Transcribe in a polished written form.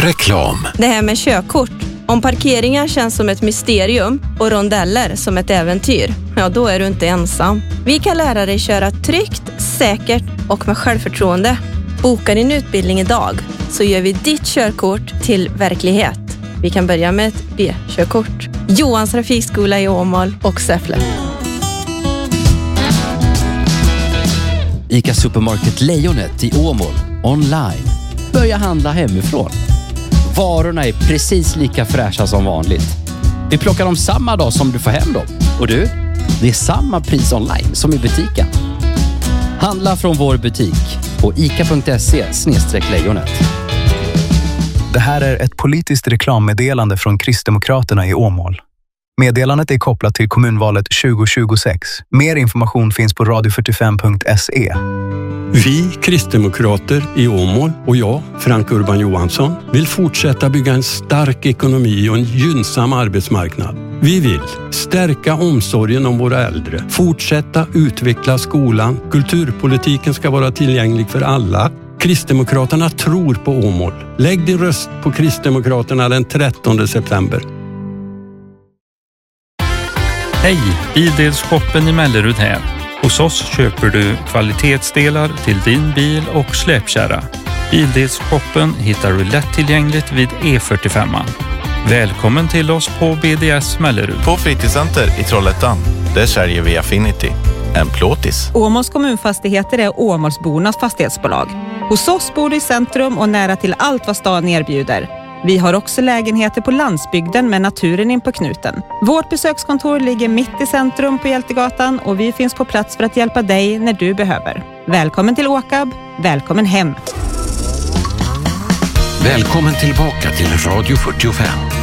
Reklam. Det här med körkort. Om parkeringar känns som ett mysterium och rondeller som ett äventyr, ja då är du inte ensam. Vi kan lära dig köra tryggt, säkert och med självförtroende. Boka din utbildning idag så gör vi ditt körkort till verklighet. Vi kan börja med ett B-körkort. Johans trafikskola i Åmål och Säffle. ICA Supermarket Lejonet i Åmål online. Börja handla hemifrån. Varorna är precis lika fräscha som vanligt. Vi plockar dem samma dag som du får hem dem. Och du, det är samma pris online som i butiken. Handla från vår butik på ica.se/lejonet. Det här är ett politiskt reklammeddelande från Kristdemokraterna i Åmål. Meddelandet är kopplat till kommunvalet 2026. Mer information finns på radio45.se. Vi kristdemokrater i Åmål och jag, Frank Urban Johansson, vill fortsätta bygga en stark ekonomi och en gynnsam arbetsmarknad. Vi vill stärka omsorgen om våra äldre, fortsätta utveckla skolan, kulturpolitiken ska vara tillgänglig för alla. Kristdemokraterna tror på Åmål. Lägg din röst på Kristdemokraterna den 13 september. Hej, Bildelsshoppen i Mellerud här. Hos oss köper du kvalitetsdelar till din bil och släpkärra. Bildelsshoppen hittar du lättillgängligt vid E45. Välkommen till oss på BDS Mellerud. På Fritidscenter i Trollhättan, där säljer vi Affinity, en plåtis. Åmåls kommunfastigheter är Åmålsbornas fastighetsbolag. Hos oss bor du i centrum och nära till allt vad stan erbjuder. Vi har också lägenheter på landsbygden med naturen in på knuten. Vårt besökskontor ligger mitt i centrum på Hjältegatan och vi finns på plats för att hjälpa dig när du behöver. Välkommen till Åkab, välkommen hem. Välkommen tillbaka till Radio 45.